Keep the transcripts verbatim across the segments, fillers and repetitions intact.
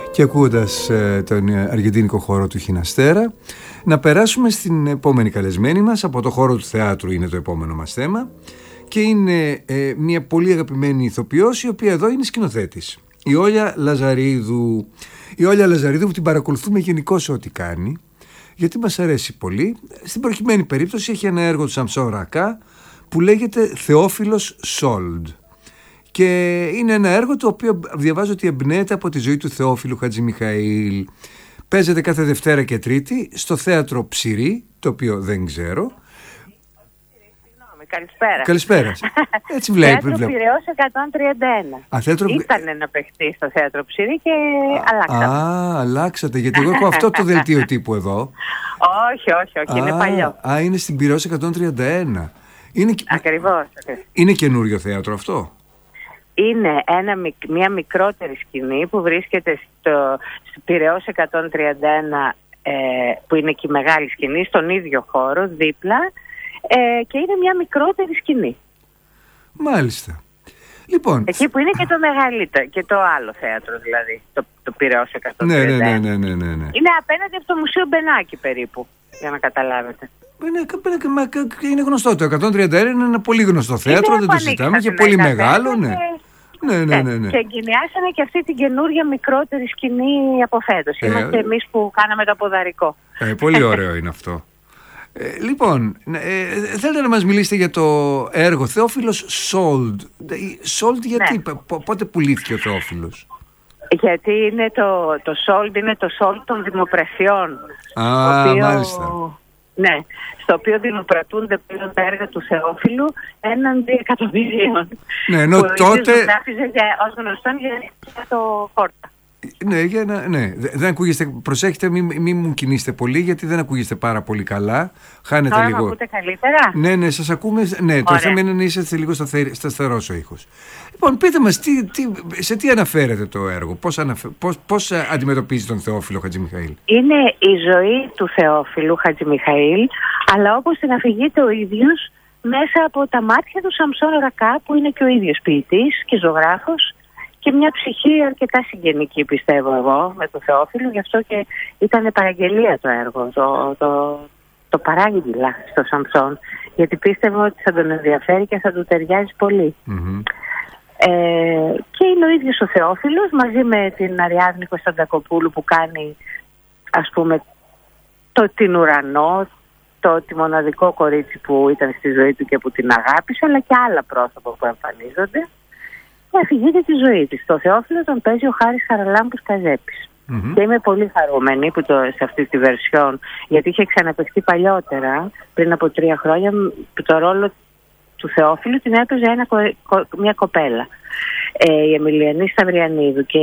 και ακούγοντας ε, τον αργεντίνικο χώρο του Χιναστέρα, να περάσουμε στην επόμενη καλεσμένη μας. Από το χώρο του θεάτρου είναι το επόμενο μας θέμα και είναι ε, μια πολύ αγαπημένη ηθοποιός, η οποία εδώ είναι σκηνοθέτης, η Όλια Λαζαρίδου. Η Όλια Λαζαρίδου που την παρακολουθούμε γενικώς ό,τι κάνει, γιατί μας αρέσει πολύ. Στην προκειμένη περίπτωση έχει ένα έργο του Σαμσόν Ρακά που λέγεται Θεόφιλος Σόλντ. Και είναι ένα έργο το οποίο διαβάζω ότι εμπνέεται από τη ζωή του Θεόφιλου Χατζημιχαήλ. Παίζεται κάθε Δευτέρα και Τρίτη στο θέατρο Ψηρή, το οποίο δεν ξέρω. Καλησπέρα. Καλησπέρα. Έτσι βλέπει. Θέατρο Πειραιώς εκατόν τριάντα ένα. Α, θέατρο... Ήτανε να παιχτεί στο θέατρο Ψηρή και αλλάξατε. Α, αλλάξατε, γιατί εγώ έχω αυτό το δελτίο τύπου εδώ. Όχι, όχι, όχι, είναι α, παλιό. Α, είναι στην Πειραιώς εκατόν τριάντα ένα. Είναι... Ακριβώς. Είναι καινούριο θέατρο αυτό. Είναι ένα, μια μικρότερη σκηνή που βρίσκεται στο, στο Πειραιώς εκατόν τριάντα ένα, ε, που είναι και η μεγάλη σκηνή, στον ίδιο χώρο, δίπλα, ε, και είναι μια μικρότερη σκηνή. Μάλιστα. Λοιπόν, εκεί που είναι και το μεγαλύτερο, και το άλλο θέατρο δηλαδή, το, το Πειραιώς εκατόν τριάντα ένα. Ναι, ναι, ναι, ναι, ναι, ναι. Είναι απέναντι από το Μουσείο Μπενάκη περίπου, για να καταλάβετε. Είναι, είναι γνωστό, το εκατόν τριάντα ένα είναι ένα πολύ γνωστό θέατρο, δεν το συζητάμε, και πολύ μεγάλο, ναι. Ναι, ναι, ναι, ναι. Και εγκαινιάσανε και αυτή την καινούργια μικρότερη σκηνή από φέτος. Ε, Είμαστε εμείς που κάναμε το αποδαρικό. Ε, πολύ ωραίο είναι αυτό. Ε, λοιπόν, ε, θέλετε να μας μιλήσετε για το έργο Θεόφιλος Σόλντ. Σόλντ γιατί, ναι. Πότε πουλήθηκε ο Θεόφιλος? Γιατί είναι το, το Σόλντ είναι το Σόλντ των δημοπρασιών. Α, οποίο, μάλιστα. Ναι, στο οποίο δημοπρατούνται πλέον τα έργα του Θεόφιλου έναντι εκατομμυρίων. Ναι, ενώ που τότε... γράφιζε ως γνωστόν για το Χόρτα. Ναι, για να, ναι, δεν ακούγεστε, προσέχετε, μην μη μου κινείστε πολύ, γιατί δεν ακούγεστε πάρα πολύ καλά. Χάνετε Τώρα λίγο. Τώρα ακούτε καλύτερα? Ναι, ναι, σας ακούμε. Ναι, το θέμα είναι να είσαστε λίγο σταθερός ο ήχος. Λοιπόν, πείτε μας, τι, τι, σε τι αναφέρεται το έργο, πώς, αναφε, πώς, πώς αντιμετωπίζει τον Θεόφιλο Χατζημιχαήλ? Είναι η ζωή του Θεόφιλου Χατζημιχαήλ, αλλά όπως την αφηγείται ο ίδιος μέσα από τα μάτια του Σαμσόν Ρακά, που είναι και ο ίδιος ποιητής και ζωγράφος, και μια ψυχή αρκετά συγγενική, πιστεύω εγώ, με το Θεόφιλο. Γι' αυτό και ήταν παραγγελία το έργο, το, το, το παράγγειλα στο Σαμσόν, γιατί πίστευα ότι θα τον ενδιαφέρει και θα του ταιριάζει πολύ. Mm-hmm. Ε, και είναι ο ίδιος ο Θεόφιλος μαζί με την Αριάδνη Κωνσταντακοπούλου, που κάνει, ας πούμε, το την ουρανό, το τη μοναδικό κορίτσι που ήταν στη ζωή του και που την αγάπησε, αλλά και άλλα πρόσωπα που εμφανίζονται. Αφηγείται τη ζωή της. Το Θεόφιλο τον παίζει ο Χάρης Χαραλάμπους Καζέπης. Mm-hmm. Και είμαι πολύ χαρούμενη που το, σε αυτή τη βερσιόν, γιατί είχε ξαναπαιχτεί παλιότερα, πριν από τρία χρόνια, που το ρόλο του Θεόφιλου την έπαιζε ένα, μια κοπέλα, ε, η Εμιλιανή Σταυριανίδου. Και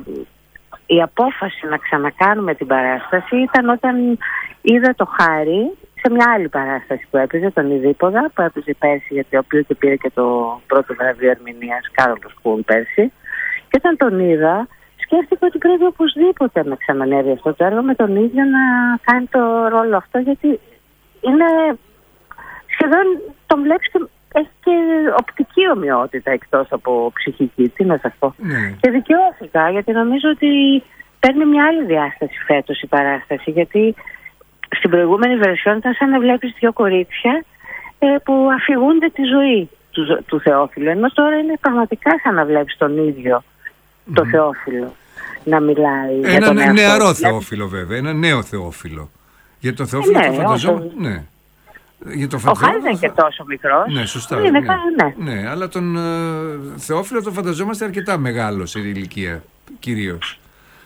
η απόφαση να ξανακάνουμε την παράσταση ήταν όταν είδα το Χάρη σε μια άλλη παράσταση που έπαιζε, τον Ιδίποδα, που έπαιζε πέρσι, γιατί ο οποίος και πήρε και το πρώτο βραβείο ερμηνείας, Κάρολος Κούν, πέρσι. Και όταν τον είδα, σκέφτηκα ότι πρέπει οπωσδήποτε να ξανανεύει αυτό το έργο με τον ίδιο να κάνει το ρόλο αυτό, γιατί είναι σχεδόν, τον βλέπεις και έχει και οπτική ομοιότητα εκτός από ψυχική, τι να σας πω. Mm. Και δικαιώθηκα, γιατί νομίζω ότι παίρνει μια άλλη διάσταση φέτος η παράσταση, γιατί στην προηγούμενη βερσιόν ήταν σαν να βλέπεις δύο κορίτσια ε, που αφηγούνται τη ζωή του, του Θεόφιλου, ενώ τώρα είναι πραγματικά σαν να βλέπεις τον ίδιο mm. το Θεόφιλο να μιλάει. Ένα για τον νεαρό εαυτό. Θεόφιλο βέβαια, ένα νέο Θεόφιλο. Γιατί το Θεόφιλο ναι, το φανταζόμαστε... Ναι. Για το ο Χάρης δεν είναι και τόσο μικρός. Ναι, σωστά. Είναι, ναι. Ναι. ναι, αλλά τον uh, Θεόφιλο το φανταζόμαστε αρκετά μεγάλο σε ηλικία, κυρίως.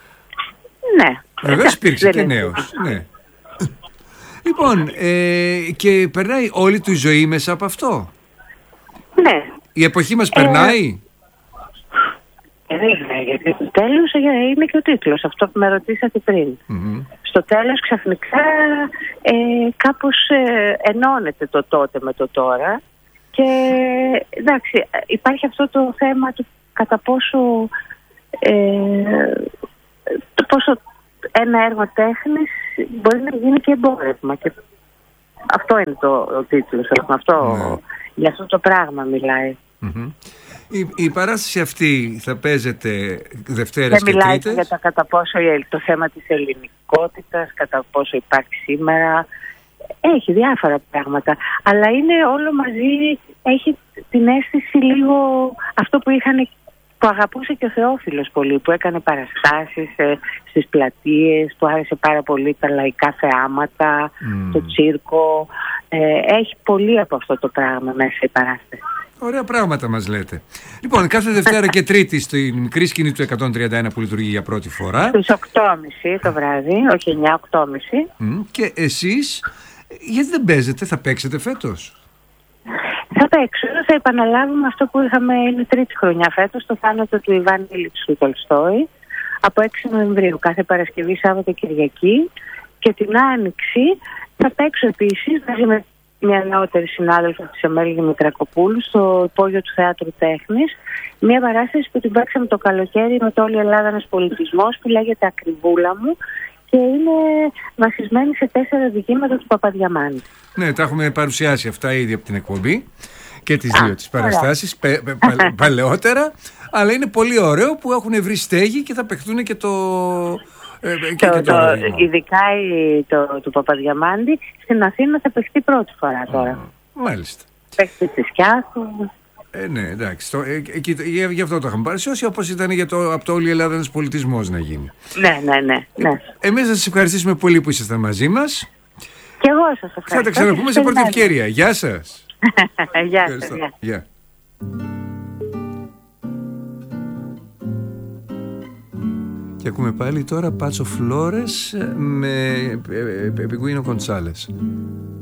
Ναι. Βεβαίως υπήρξε και νέος. Ναι. Λοιπόν, ε, και περνάει όλη του η ζωή μέσα από αυτό. Ναι. Η εποχή μας περνάει. Ε, ναι, γιατί στο τέλος είναι και ο τίτλος, αυτό που με ρωτήσατε πριν. Mm-hmm. Στο τέλος ξαφνικά ε, κάπως ε, ενώνεται το τότε με το τώρα και εντάξει, υπάρχει αυτό το θέμα του κατά πόσο, ε, το πόσο ένα έργο τέχνης μπορεί να γίνει και εμπόρευμα, και αυτό είναι το, ο τίτλος, αυτό, mm-hmm. για αυτό το πράγμα μιλάει. Mm-hmm. Η, η παράσταση αυτή θα παίζεται Δευτέρες και μιλάει Τρίτες. Για τα κατά πόσο το θέμα της ελληνικότητας, κατά πόσο υπάρχει σήμερα. Έχει διάφορα πράγματα. Αλλά είναι όλο μαζί, έχει την αίσθηση λίγο αυτό που είχαν, που αγαπούσε και ο Θεόφιλος πολύ, που έκανε παραστάσεις ε, στις πλατείες, που άρεσε πάρα πολύ τα λαϊκά θεάματα, mm. το τσίρκο. Ε, έχει πολύ από αυτό το πράγμα μέσα η παράσταση. Ωραία πράγματα μας λέτε. Λοιπόν, κάθε Δευτέρα και Τρίτη στην μικρή σκηνή του εκατόν τριάντα ένα που λειτουργεί για πρώτη φορά. Στις οκτώ και μισή το βράδυ, όχι εννιά, οκτώ και μισή. Mm. Και εσείς, γιατί δεν παίζετε, θα παίξετε φέτος? Θα παίξω, θα επαναλάβουμε αυτό που είχαμε, είναι τρίτη χρονιά φέτος, το θάνατο του Ιβάν Ήλιτς του Τολστόη, από έξι Νοεμβρίου, κάθε Παρασκευή, Σάββατο, Κυριακή. Και την Άνοιξη θα παίξω επίσης μαζί με μια νεότερη συνάδελφο της Εμέλη Μητρακοπούλου στο υπόγειο του Θεάτρου Τέχνης, μια παράσταση που την παίξαμε το καλοκαίρι με το Όλη η Ελλάδα ένας πολιτισμός, που λέγεται Ακριβούλα μου και είναι βασισμένη σε τέσσερα διηγήματα του Παπαδιαμάντη. Ναι, τα έχουμε παρουσιάσει αυτά ήδη από την εκπομπή και τις δύο τις παραστάσεις πε, πε, πα, παλαιότερα, αλλά είναι πολύ ωραίο που έχουν βρει στέγη και θα παιχτούν και το... Ε, και το, και το, το ειδικά το, του Παπαδιαμάντη στην Αθήνα θα παιχτεί πρώτη φορά τώρα. Mm, μάλιστα. Παίχτη της Κιάθου. Ε, ναι, εντάξει. Το, ε, εκεί, για, γι' αυτό το είχαμε παρουσιάσει, όπως ήταν για το, από το Όλη η Ελλάδα ένας πολιτισμός να γίνει. Ναι, ναι, ναι. ναι. Ε, εμείς θα σας ευχαριστήσουμε πολύ που ήσασταν μαζί μας. Και εγώ σας ευχαριστώ. Θα τα ξαναπούμε σε πρώτη ευκαιρία. Γεια σας. Γεια σας. Γεια. Και ακούμε πάλι τώρα Πάτσο Φλόρες με Πινγκουίνο Κοντσάλες.